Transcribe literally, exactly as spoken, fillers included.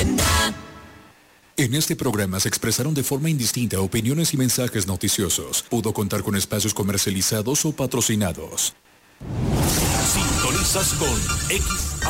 Cadena. En este programa se expresaron de forma indistinta opiniones y mensajes noticiosos. Pudo contar con espacios comercializados o patrocinados. Sintonizas con X